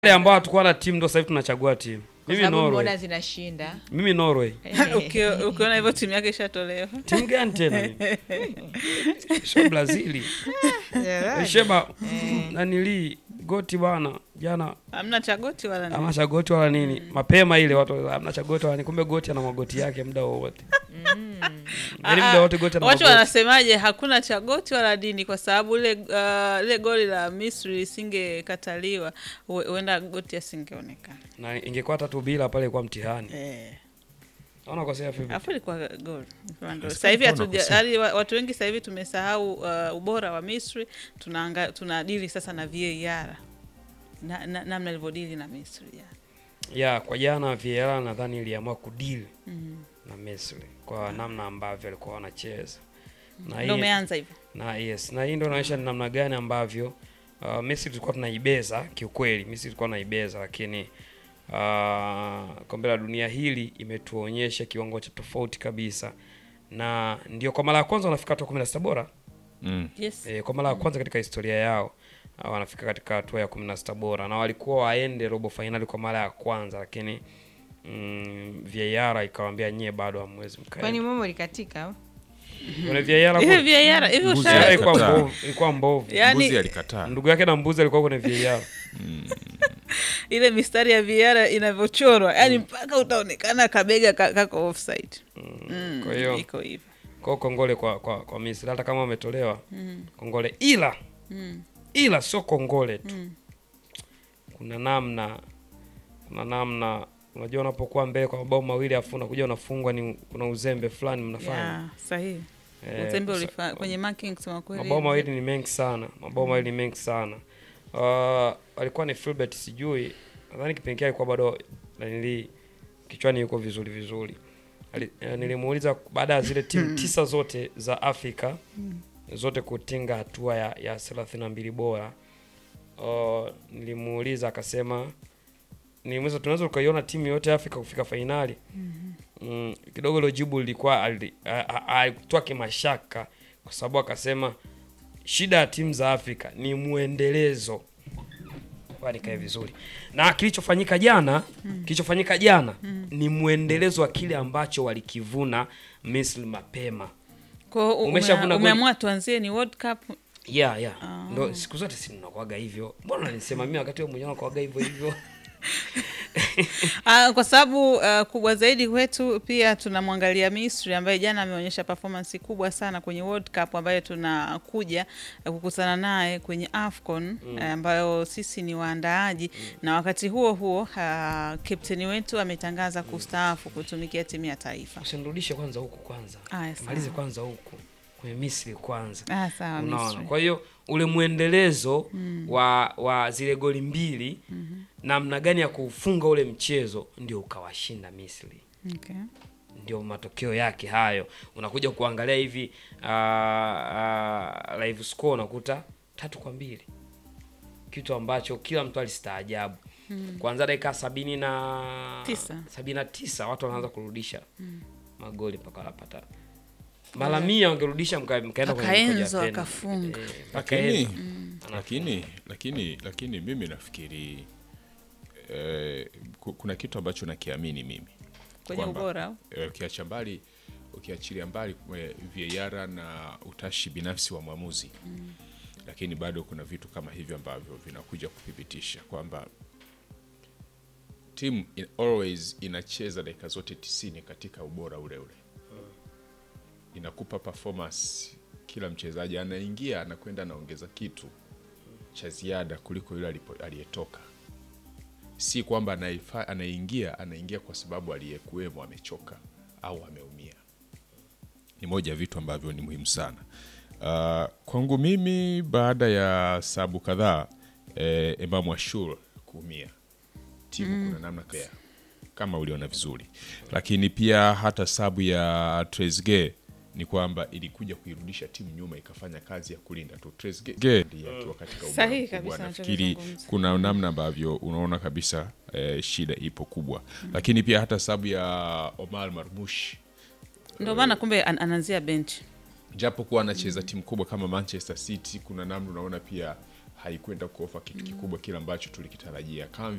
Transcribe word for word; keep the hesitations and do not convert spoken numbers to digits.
Wale ambao hatakuwa na timu ndo sasa hivi tunachagua timu. Mimi Norway. Mbona zinashinda? Mimi Norway. Ukio- Ukiona hivyo timu yake ishatolewa. Timu gani tena? Sio Brazil. Jamani. Sheba nanili goti bwana jana Hamna chagoti wala nini. ama chagoti wala nini. Mapema ile watu hamna chagoti wala nini, kumbe goti ana magoti yake muda wote. Yaani muda wote goti ana Watu magoti. wanasemaje hakuna chagoti wala dini kwa sababu ile uh, ile goli la Misri isingekataliwa huenda goti asingeonekana. Na ingekuwa tatu bila pale kwa mtihani. Eh. Naona kwa sasa hivi. Afu ilikuwa goli. Sasa hivi hatuja hadi watu wengi sasa hivi tumesahau uh, ubora wa Misri, tunaanga tunadili sasa na V A R. Na namna na, ilivyodili na Misri ya. Ya kwa jana V A R nadhani iliamua kudili Mm. na Misri kwa namna ambavyo walikuwa wanacheza. Na Ndio umeanza hivyo. Na yes, na hii ndio inaonyesha ni namna gani ambavyo uh, Misri tulikuwa tunaibeza kiukweli. Misri tulikuwa tunaibeza lakini uh, kombe la dunia hili imetuonyesha kiwango cha tofauti kabisa. Na ndio kwa mara ya kwanza wanafika hatua kumi na sita bora. Mm. Yes. E, kwa mara ya kwanza katika historia yao uh, wanafika katika hatua ya kumi na sita bora na walikuwa waende robo finali kwa mara ya kwanza lakini mm, V A R ikawaambia nyie bado hamwezi mkaenda. Kwani momo likatika au? Kuna V A R Ile hapo. V A R hivyo Mbuzi sha. ya- Ilikuwa Alikataa. mbovu, ilikuwa mbovu. Yaani Mbuzi alikataa. Ndugu yake na mbuzi alikuwa kwenye V A R. ile mistari ya V A R inavyochorwa, yani mpaka utaonekana kabega ka- kako offside. Mm. Kwa hiyo iko hivyo. kwa kongole kwa kwa, kwa Misri hata kama wametolewa. Kongole ila Mm. ila sio kongole tu. Mm. Kuna namna kuna namna unajua unapokuwa mbele kwa mabao mawili afu unakuja unafungwa ni kuna uzembe fulani mnafanya. Ya, sahihi. Eh, Uzembe sa- ulifanya kwenye marking kusema kweli. Mabao mawili ni mengi sana. Mabao mawili ni mengi sana. Uh, alikuwa ni Philbert sijui. Nadhani kipindi kile alikuwa bado nili kichwani yuko vizuri vizuri. Ali, uh, nilimuuliza baada ya zile timu tisa zote za Afrika zote kutinga hatua ya ya thelathini na mbili bora. Uh, nilimuuliza akasema nilimweza tunaweza ukaiona timu yote ya Afrika kufika fainali. Mm, kidogo ile jibu lilikuwa alitoa kimashaka kwa sababu akasema shida ya timu za Afrika ni muendelezo. Kwa nikae vizuri. Na kilichofanyika jana, kilichofanyika jana ni muendelezo wa kile ambacho walikivuna Misri mapema. Kwa hiyo Umeshavuna ume, goli. umeamua tuanzie ni World Cup. Yeah, yeah. Ndio siku zote si ninakuaga hivyo. Mbona unanisema mimi wakati wewe mwenyewe unakuaga hivyo hivyo? Ah, kwa sababu uh, kubwa zaidi kwetu pia tunamwangalia Misri ambaye jana ameonyesha performance kubwa sana kwenye World Cup ambayo tunakuja uh, kukutana naye kwenye AFCON mm. uh, ambayo sisi ni waandaaji mm. na wakati huo huo uh, kapteni wetu ametangaza kustaafu kutumikia timu ya taifa. Usinirudishe kwanza huku kwanza. Aya, sawa. Malize kwanza huku kwenye Misri kwanza. Ah, sawa Unaona. Misri. Kwa hiyo ule muendelezo mm. wa wa zile goli mbili mm-hmm. namna gani ya kufunga ule mchezo ndio ukawashinda Misri. Okay. Ndio matokeo yake hayo. Unakuja kuangalia hivi uh, uh, live score unakuta tatu kwa mbili. Kitu ambacho kila mtu alistaajabu. Mm. Kuanza dakika sabini na Tisa. sabini na tisa watu wanaanza kurudisha mm. magoli mpaka wanapata. Mara mia wangerudisha mka, mkaenda kwenye mkoja Akaenzo penalty. akafunga. Eh, Lakini Akaenzo. lakini lakini lakini mimi nafikiri eh, ku- kuna kitu ambacho nakiamini mimi. Kwenye Kwamba, ubora au? eh, ukiacha mbali ukiachilia mbali eh, V A R na utashi binafsi wa mwamuzi mm. lakini bado kuna vitu kama hivyo ambavyo vinakuja kuthibitisha kwamba timu in always inacheza dakika zote tisini katika ubora ule ule, inakupa performance. Kila mchezaji anaingia anakwenda anaongeza kitu cha ziada kuliko yule alipo- aliyetoka. Si kwamba anaifa- anaingia anaingia kwa sababu aliyekuwemo amechoka au ameumia. Ni moja ya vitu ambavyo ni muhimu sana. Uh, kwangu mimi baada ya sabu kadhaa eh, Emam Ashur kuumia, timu mm. kuna namna kaya, kama uliona vizuri, lakini pia hata sabu ya Trezeguet ni kwamba ilikuja kuirudisha timu nyuma ikafanya kazi ya kulinda tu. Trezeguet ndiye akiwa katika ubora Sahihi mkubwa. kabisa Nafikiri unachozungumza. kuna namna ambavyo unaona kabisa eh, shida ipo kubwa mm. lakini pia hata sabu ya Omar Marmush Ndio maana kumbe an anaanzia bench. japo kuwa anacheza timu kubwa kama Manchester City, kuna namna unaona pia haikwenda kuofa kitu kikubwa kile ambacho tulikitarajia. Kama